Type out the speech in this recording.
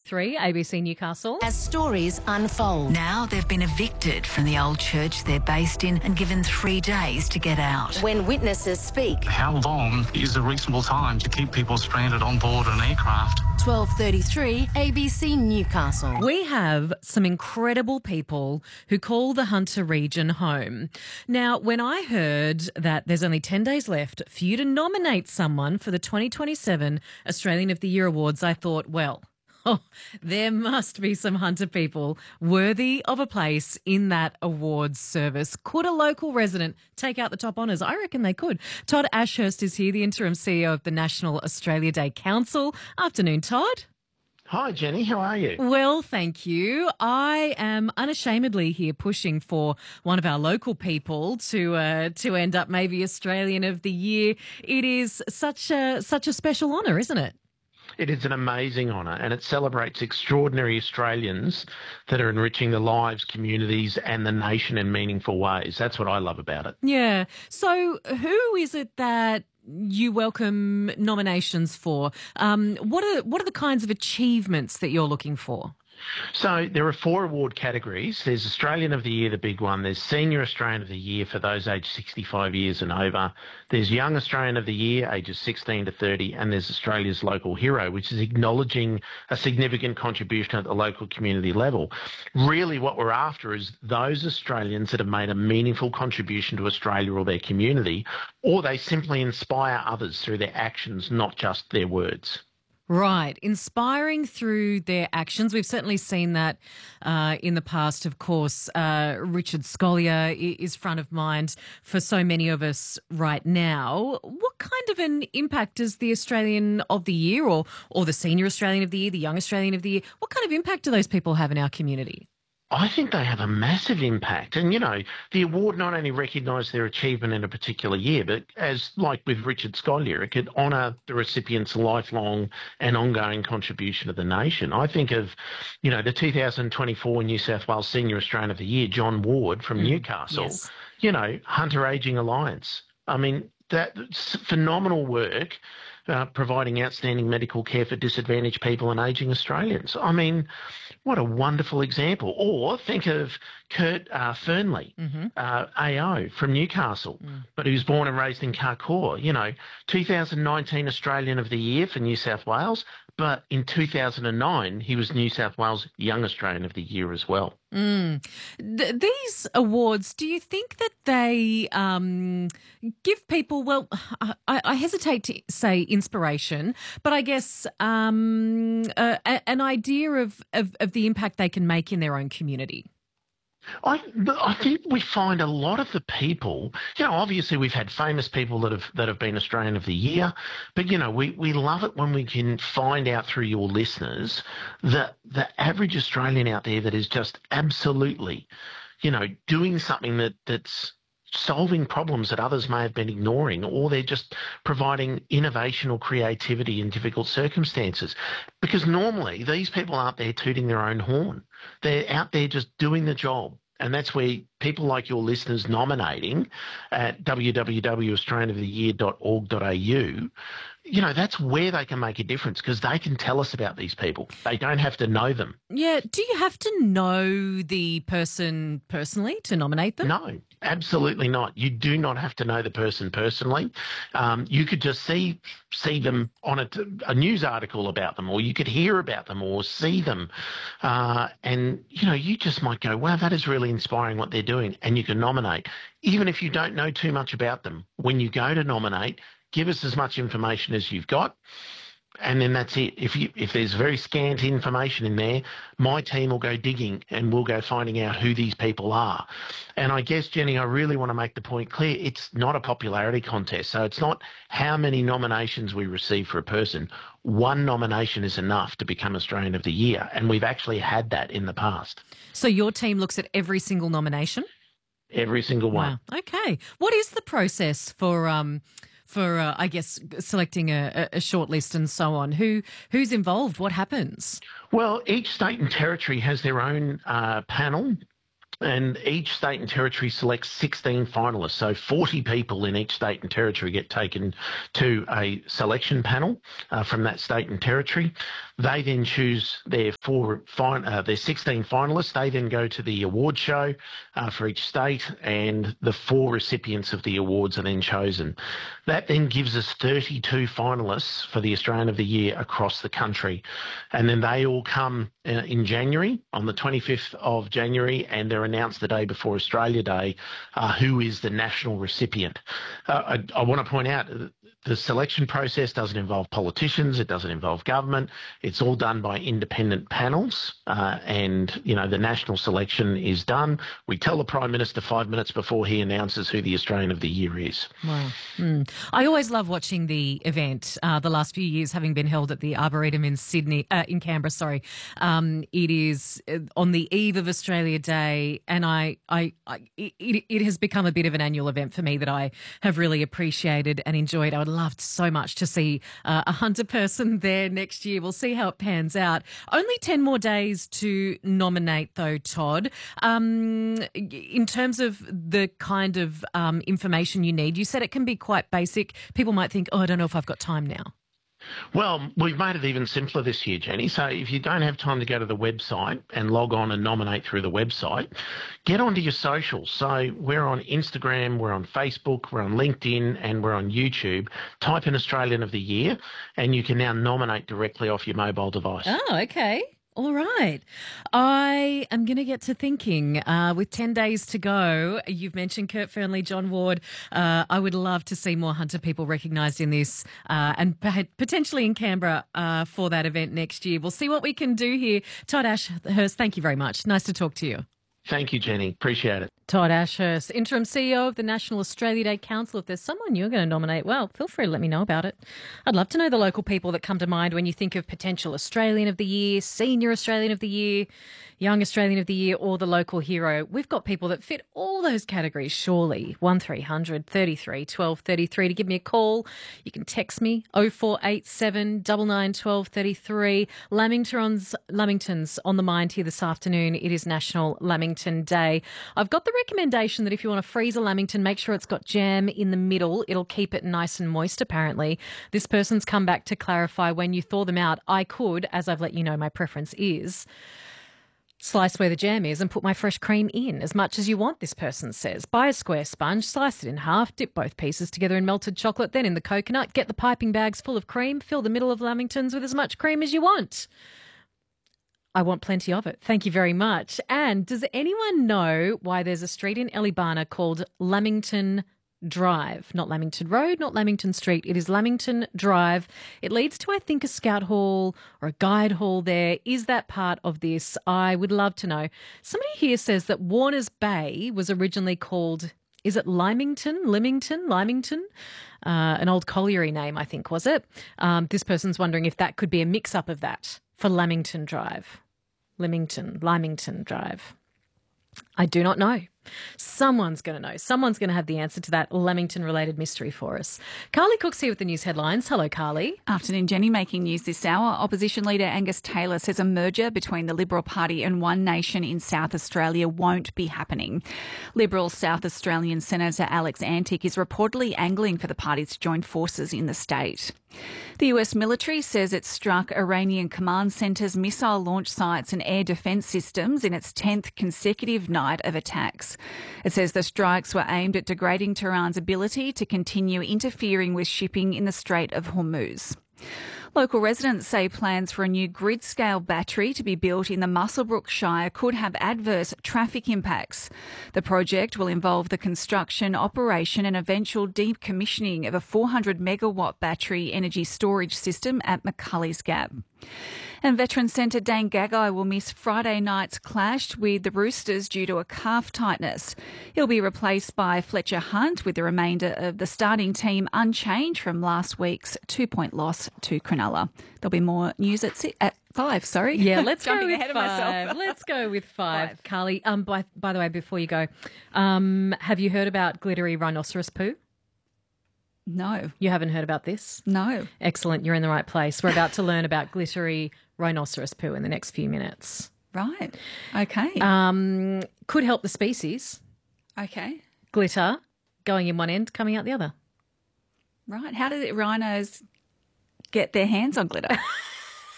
12:33, ABC Newcastle. As stories unfold. Now they've been evicted from the old church they're based in and given 3 days to get out. When witnesses speak. How long is a reasonable time to keep people stranded on board an aircraft? 12:33, ABC Newcastle. We have some incredible people who call the Hunter region home. Now, when I heard that there's only 10 days left for you to nominate someone for the 2027 Australian of the Year Awards, I thought, well, there must be some Hunter people worthy of a place in that awards service. Could a local resident take out the top honours? I reckon they could. Todd Ashurst is here, the interim CEO of the National Australia Day Council. Afternoon, Todd. Hi, Jenny. How are you? Well, thank you. I am unashamedly here pushing for one of our local people to end up maybe Australian of the Year. It is such a special honour, isn't it? It is an amazing honour, and it celebrates extraordinary Australians that are enriching the lives, communities and the nation in meaningful ways. That's what I love about it. Yeah. So who is it that you welcome nominations for? What are the kinds of achievements that you're looking for? So there are 4 award categories. There's Australian of the Year, the big one. There's Senior Australian of the Year for those aged 65 years and over. There's Young Australian of the Year, ages 16 to 30. And there's Australia's Local Hero, which is acknowledging a significant contribution at the local community level. Really what we're after is those Australians that have made a meaningful contribution to Australia or their community, or they simply inspire others through their actions, not just their words. Right. Inspiring through their actions. We've certainly seen that in the past, of course. Richard Scolyer is front of mind for so many of us right now. What kind of an impact does the Australian of the Year or the Senior Australian of the Year, the Young Australian of the Year, what kind of impact do those people have in our community? I think they have a massive impact. And, the award not only recognises their achievement in a particular year, but as like with Richard Scolyer, it could honour the recipient's lifelong and ongoing contribution to the nation. I think of, the 2024 New South Wales Senior Australian of the Year, John Ward from Newcastle, yes. Hunter Ageing Alliance. I mean, that's phenomenal work. Providing outstanding medical care for disadvantaged people and ageing Australians. I mean, what a wonderful example. Or think of Kurt Fernley, AO from Newcastle, but he was born and raised in Carcoar. 2019 Australian of the Year for New South Wales, but in 2009 he was New South Wales Young Australian of the Year as well. These awards, do you think that they give people, well, I hesitate to say inspiration, but I guess an idea of the impact they can make in their own community? I think we find a lot of the people, obviously we've had famous people that have been Australian of the Year, but, we love it when we can find out through your listeners that the average Australian out there that is just absolutely, doing something that's solving problems that others may have been ignoring, or they're just providing innovation or creativity in difficult circumstances. Because normally these people aren't there tooting their own horn. They're out there just doing the job. And that's where people like your listeners nominating at www.australianoftheyear.org.au, that's where they can make a difference because they can tell us about these people. They don't have to know them. Yeah. Do you have to know the person personally to nominate them? No, absolutely not. You do not have to know the person personally. You could just see them on a news article about them, or you could hear about them or see them. And, you just might go, wow, that is really inspiring what they're doing. And you can nominate. Even if you don't know too much about them, when you go to nominate, give us as much information as you've got. And then that's it. If there's very scant information in there, my team will go digging and we'll go finding out who these people are. And I guess, Jenny, I really want to make the point clear. It's not a popularity contest. So it's not how many nominations we receive for a person. One nomination is enough to become Australian of the Year. And we've actually had that in the past. So your team looks at every single nomination? Every single one. Wow. Okay. What is the process for I guess, selecting a short list and so on? Who's involved? What happens? Well, each state and territory has their own panel and each state and territory selects 16 finalists. So 40 people in each state and territory get taken to a selection panel from that state and territory. They then choose their 16 finalists. They then go to the award show for each state, and the 4 recipients of the awards are then chosen. That then gives us 32 finalists for the Australian of the Year across the country. And then they all come in January, on the 25th of January, and they're announced the day before Australia Day who is the national recipient. I want to point out the selection process doesn't involve politicians. It doesn't involve government. It's all done by independent panels, and the national selection is done. We tell the Prime Minister 5 minutes before he announces who the Australian of the Year is. Wow. I always love watching the event. The last few years having been held at the Arboretum in in Canberra. Sorry, it is on the eve of Australia Day, and it has become a bit of an annual event for me that I have really appreciated and enjoyed. I would love so much to see a Hunter person there next year. We'll see how it pans out. Only 10 more days to nominate, though, Todd. In terms of the kind of information you need, you said it can be quite basic. People might think, I don't know if I've got time now. Well, we've made it even simpler this year, Jenny. So if you don't have time to go to the website and log on and nominate through the website, get onto your socials. So we're on Instagram, we're on Facebook, we're on LinkedIn, and we're on YouTube. Type in Australian of the Year, and you can now nominate directly off your mobile device. Oh, okay. All right. I am going to get to thinking with 10 days to go. You've mentioned Kurt Fearnley, John Ward. I would love to see more Hunter people recognised in this and potentially in Canberra for that event next year. We'll see what we can do here. Todd Ashurst, thank you very much. Nice to talk to you. Thank you, Jenny. Appreciate it. Todd Ashurst, Interim CEO of the National Australia Day Council. If there's someone you're going to nominate, well, feel free to let me know about it. I'd love to know the local people that come to mind when you think of potential Australian of the Year, Senior Australian of the Year, Young Australian of the Year, or the local hero. We've got people that fit all those categories, surely. 1300 33 12 33 to give me a call. You can text me 0487 99 12 33. Lamington's on the mind here this afternoon. It is National Lamington Day. I've got the recommendation that if you want to freeze a Lamington, make sure it's got jam in the middle. It'll keep it nice and moist, apparently. This person's come back to clarify when you thaw them out. I could, as I've let you know, my preference is slice where the jam is and put my fresh cream in as much as you want, this person says. Buy a square sponge, slice it in half, dip both pieces together in melted chocolate, then in the coconut, get the piping bags full of cream, fill the middle of Lamingtons with as much cream as you want. I want plenty of it. Thank you very much. And does anyone know why there's a street in Eleebana called Lamington Drive? Not Lamington Road, not Lamington Street. It is Lamington Drive. It leads to, I think, a scout hall or a guide hall there. Is that part of this? I would love to know. Somebody here says that Warners Bay was originally called, is it Lymington? An old colliery name, I think, was it? This person's wondering if that could be a mix-up of that for Lamington Drive. Lymington Drive. I do not know. Someone's going to know. Someone's going to have the answer to that Lamington-related mystery for us. Carly Cook's here with the news headlines. Hello, Carly. Afternoon, Jenny. Making news this hour. Opposition leader Angus Taylor says a merger between the Liberal Party and One Nation in South Australia won't be happening. Liberal South Australian Senator Alex Antic is reportedly angling for the parties to join forces in the state. The US military says it struck Iranian command centres, missile launch sites and air defence systems in its 10th consecutive night of attacks. It says the strikes were aimed at degrading Tehran's ability to continue interfering with shipping in the Strait of Hormuz. Local residents say plans for a new grid-scale battery to be built in the Muswellbrook Shire could have adverse traffic impacts. The project will involve the construction, operation and eventual decommissioning of a 400-megawatt battery energy storage system at McCulley's Gap. And Veterans Centre Dane Gagai will miss Friday night's clash with the Roosters due to a calf tightness. He'll be replaced by Fletcher Hunt, with the remainder of the starting team unchanged from last week's 2-point loss to Cronulla. There'll be more news at 5, sorry. Yeah, let's go with ahead of 5. myself. Let's go with 5. Carly, by the way, before you go, have you heard about glittery rhinoceros poo? No. You haven't heard about this? No. Excellent. You're in the right place. We're about to learn about glittery rhinoceros poo in the next few minutes. Right. Okay. Could help the species. Okay. Glitter going in one end, coming out the other. Right. How do rhinos get their hands on glitter?